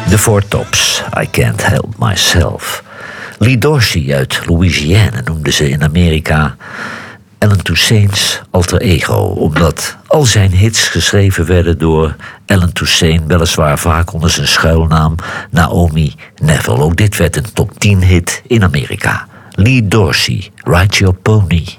De Four Tops, I Can't Help Myself. Lee Dorsey uit Louisiana noemde ze in Amerika Allen Toussaint's alter ego, omdat al zijn hits geschreven werden door Allen Toussaint, weliswaar vaak onder zijn schuilnaam Naomi Neville. Ook dit werd een top 10 hit in Amerika. Lee Dorsey, Ride Your Pony.